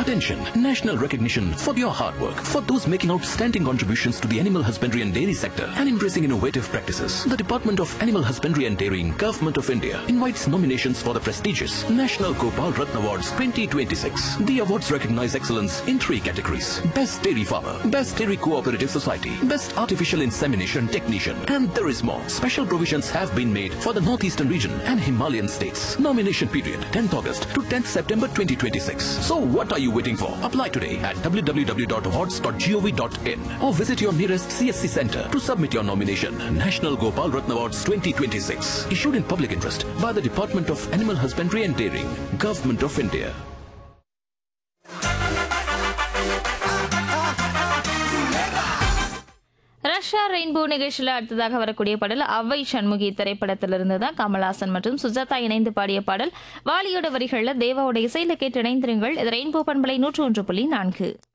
Attention, national recognition for your hard work. For those making outstanding contributions to the animal husbandry and dairy sector and embracing innovative practices, the Department of Animal Husbandry and Dairying, Government of India invites nominations for the prestigious National Gopal Ratna Awards 2026. The awards recognize excellence in 3 categories: Best Dairy Farmer, Best Dairy Cooperative Society, Best Artificial Insemination Technician, and there is more. Special provisions have been made for the Northeastern region and Himalayan states. Nomination period 10th August to 10th September 2026. So what are you waiting for? Apply today at www.awards.gov.in or visit your nearest CSC center to submit your nomination. National Gopal Ratna Awards 2026. Issued in public interest by the Department of Animal Husbandry and Dairying, Government of India. Russia rainbow நிகழ்ச்சியில் அடுத்ததாக வரக்கூடிய பாடல் அவ்வை சண்முகி திரைப்படத்திலிருந்து தான் கமல்ஹாசன் மற்றும் சுஜாதா இணைந்து பாடிய பாடல். வாலியோட வரிகளில் தேவாவோட இசையில கேட்டு இணைந்திருங்கள். இது ரெயின்போ பண்பலை 101.4.